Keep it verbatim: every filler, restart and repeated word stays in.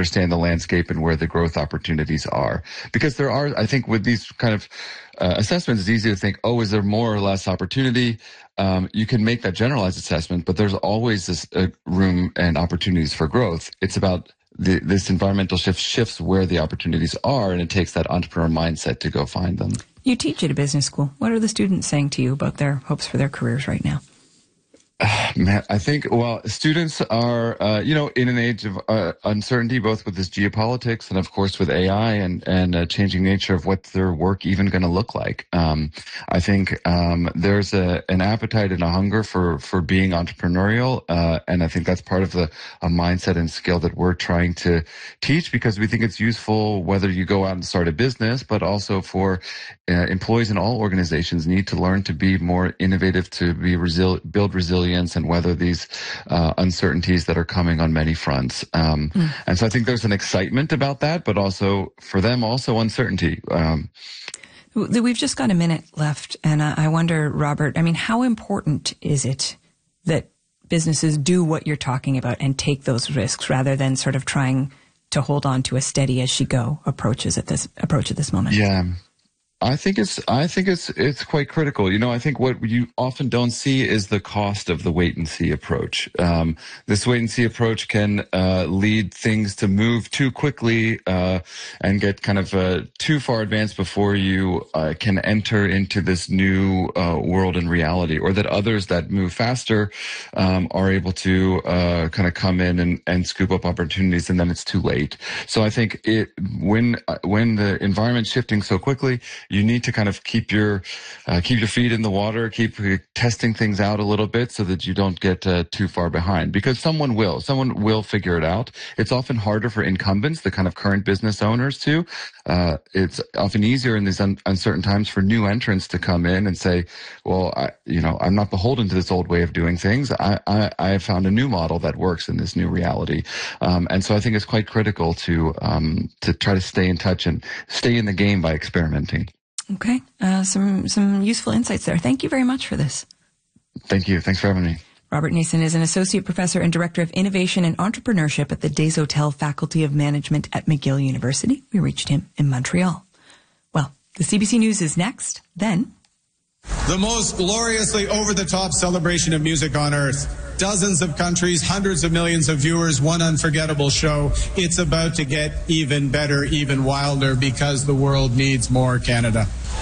understand the landscape and where the growth opportunities are. Because there are, I think with these kind of uh, assessments, it's easy to think, oh, is there more or less opportunity? Um, you can make that generalized assessment, but there's always this uh, room and opportunities for growth. It's about the, this environmental shift shifts where the opportunities are, and it takes that entrepreneur mindset to go find them. You teach at a business school. What are the students saying to you about their hopes for their careers right now? Man, I think, well, students are, uh, you know, in an age of uh, uncertainty, both with this geopolitics and, of course, with A I and, and uh, changing nature of what their work even going to look like. Um, I think um, there's a, an appetite and a hunger for, for being entrepreneurial, uh, and I think that's part of the a mindset and skill that we're trying to teach, because we think it's useful whether you go out and start a business, but also for uh, employees in all organizations need to learn to be more innovative, to be resil- build resilience, and weather these uh, uncertainties that are coming on many fronts. Um, mm. And so I think there's an excitement about that, but also for them, also uncertainty. Um, We've just got a minute left, and I wonder, Robert, I mean, how important is it that businesses do what you're talking about and take those risks rather than sort of trying to hold on to a steady as she go approaches at this approach at this moment? Yeah. I think it's, I think it's, it's quite critical. You know, I think what you often don't see is the cost of the wait and see approach. Um, this wait and see approach can, uh, lead things to move too quickly, uh, and get kind of, uh, too far advanced before you, uh, can enter into this new, uh, world and reality, or that others that move faster, um, are able to, uh, kind of come in and, and scoop up opportunities, and then it's too late. So I think it, when, when the environment's shifting so quickly, you need to kind of keep your uh, keep your feet in the water, keep uh, testing things out a little bit so that you don't get uh, too far behind, because someone will. Someone will figure it out. It's often harder for incumbents, the kind of current business owners too. Uh, it's often easier in these un- uncertain times for new entrants to come in and say, well, I, you know, I'm not beholden to this old way of doing things. I, I, I have found a new model that works in this new reality. Um, and so I think it's quite critical to um, to try to stay in touch and stay in the game by experimenting. Okay. Uh, some, some useful insights there. Thank you very much for this. Thank you. Thanks for having me. Robert Nason is an associate professor and director of innovation and entrepreneurship at the Deshotel Faculty of Management at McGill University. We reached him in Montreal. Well, the C B C News is next. Then, the most gloriously over-the-top celebration of music on earth. Dozens of countries, hundreds of millions of viewers, one unforgettable show. It's about to get even better, even wilder, because the world needs more Canada.